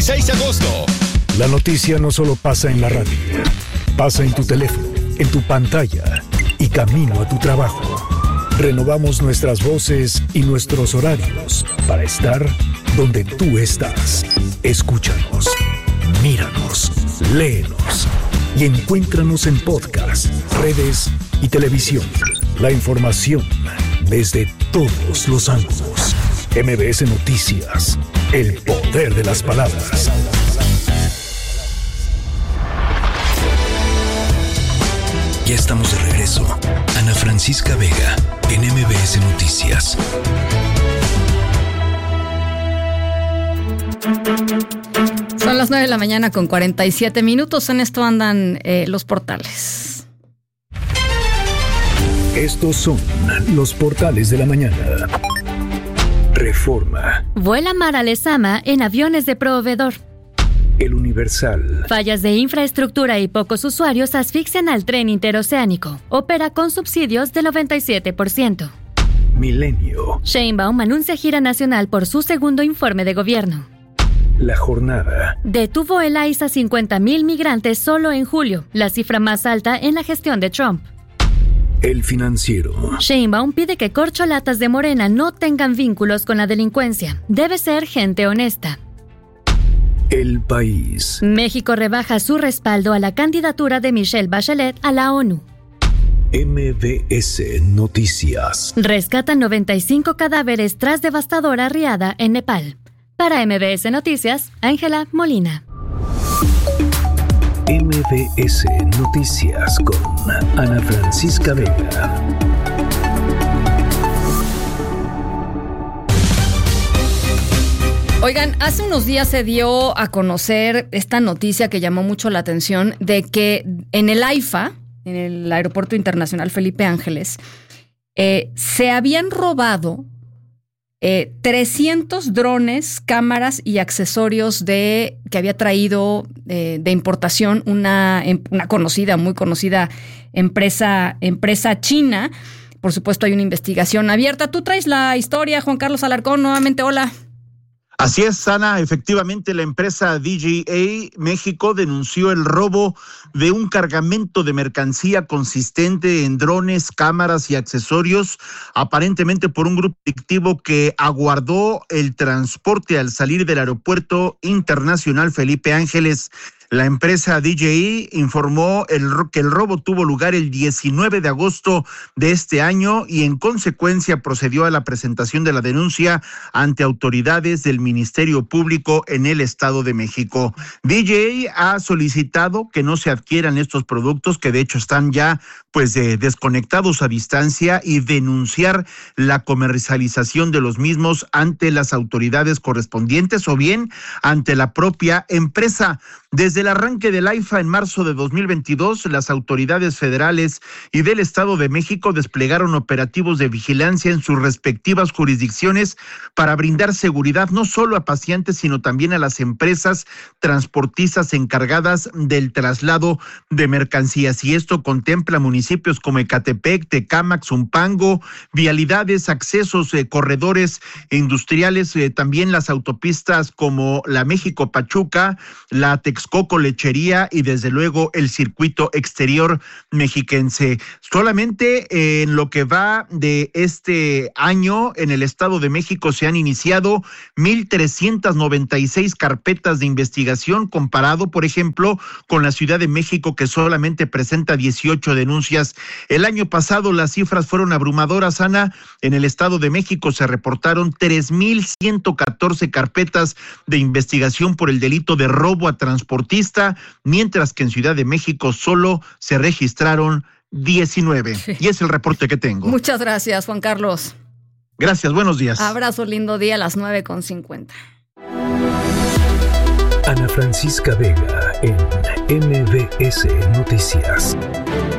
6 de agosto. La noticia no solo pasa en la radio, pasa en tu teléfono, en tu pantalla y camino a tu trabajo. Renovamos nuestras voces y nuestros horarios para estar donde tú estás. Escúchanos, míranos, léenos y encuéntranos en podcast, redes y televisión. La información desde todos los ángulos. MBS Noticias, el poder de las palabras. Ya estamos de regreso. Ana Francisca Vega, en MBS Noticias. Son las 9 de la mañana con 47 minutos. En esto andan los portales. Estos son los portales de la mañana. Reforma. Vuela Mara Lezama en aviones de proveedor. El Universal. Fallas de infraestructura y pocos usuarios asfixian al tren interoceánico. Opera con subsidios del 97%. Milenio. Sheinbaum anuncia gira nacional por su segundo informe de gobierno. La Jornada. Detuvo el ICE a 50,000 migrantes solo en julio, la cifra más alta en la gestión de Trump. El Financiero. Sheinbaum pide que corcholatas de Morena no tengan vínculos con la delincuencia. Debe ser gente honesta. El País. México rebaja su respaldo a la candidatura de Michelle Bachelet a la ONU. MBS Noticias. Rescatan 95 cadáveres tras devastadora riada en Nepal. Para MBS Noticias, Ángela Molina. MBS Noticias con Ana Francisca Vega. Oigan, hace unos días se dio a conocer esta noticia que llamó mucho la atención de que en el AIFA, en el Aeropuerto Internacional Felipe Ángeles, se habían robado 300 drones, cámaras y accesorios que había traído de importación una conocida, muy conocida empresa china. Por supuesto, hay una investigación abierta. Tú traes la historia, Juan Carlos Alarcón, nuevamente, hola. Así es, Ana. Efectivamente, la empresa DJI México denunció el robo de un cargamento de mercancía consistente en drones, cámaras y accesorios, aparentemente por un grupo delictivo que aguardó el transporte al salir del Aeropuerto Internacional Felipe Ángeles. La empresa DJI informó que el robo tuvo lugar el 19 de agosto de este año y en consecuencia procedió a la presentación de la denuncia ante autoridades del Ministerio Público en el Estado de México. DJI ha solicitado que no se adquieran estos productos, que de hecho están ya desconectados a distancia, y denunciar la comercialización de los mismos ante las autoridades correspondientes o bien ante la propia empresa. Desde el arranque del AIFA en marzo de 2022, las autoridades federales y del Estado de México desplegaron operativos de vigilancia en sus respectivas jurisdicciones para brindar seguridad no solo a pacientes, sino también a las empresas transportistas encargadas del traslado de mercancías. Y esto contempla municipios como Ecatepec, Tecámac, Zumpango, vialidades, accesos, corredores industriales, también las autopistas como la México-Pachuca, la Texcoco-Lechería y desde luego el circuito exterior mexiquense. Solamente en lo que va de este año en el Estado de México se han iniciado 1,396 carpetas de investigación, comparado, por ejemplo, con la Ciudad de México, que solamente presenta 18 denuncias. El año pasado las cifras fueron abrumadoras, Ana. En el Estado de México se reportaron 3,114 carpetas de investigación por el delito de robo a transportista, mientras que en Ciudad de México solo se registraron 19. Sí. Y es el reporte que tengo. Muchas gracias, Juan Carlos. Gracias, buenos días. Abrazo, lindo día, a las 9:50. Ana Francisca Vega en MBS Noticias.